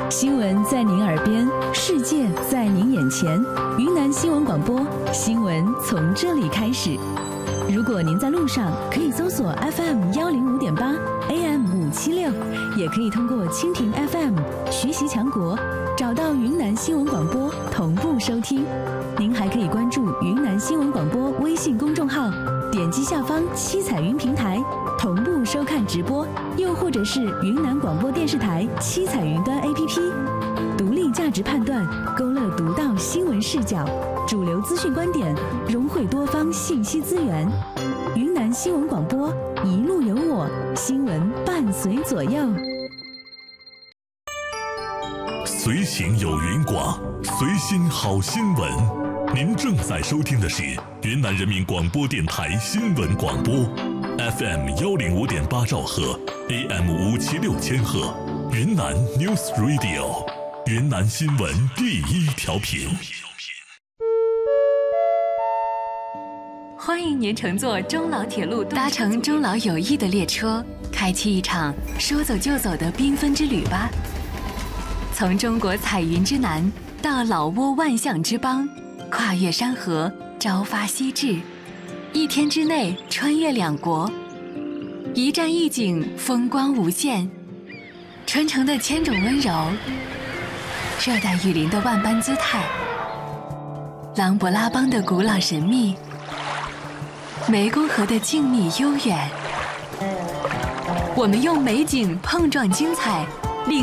新闻在您耳边，世界在您眼前。云南新闻广播，新闻从这里开始。如果您在路上，可以搜索 FM105.8 AM576，也可以通过蜻蜓 FM 学习强国找到云南新闻广播同步收听。您还可以关注云南新闻广播微信公众号，点击下方七彩云平台同步收看直播，又或者是云南广播电视台七彩云端 APP， 独立价值判断，勾勒独到新闻视角，主流资讯观点，融汇多方信息资源。云南新闻广播，一路有我，新闻伴随左右。 随行有云广，随心好新闻。您正在收听的是云南人民广播电台新闻广播 ，FM105.8兆赫 ，AM576千赫，云南 News Radio， 云南新闻第一调频。 欢迎您乘坐中老铁路，搭乘中老友谊的列车，开启一场说走就走的缤纷之旅吧。从中国彩云之南到老挝万象之邦，跨越山河，朝发夕至，一天之内穿越两国，一站一景，风光无限。春城的千种温柔，热带雨林的万般姿态，琅勃拉邦的古老神秘，湄公河的静谧悠远。我们用美景碰撞精彩，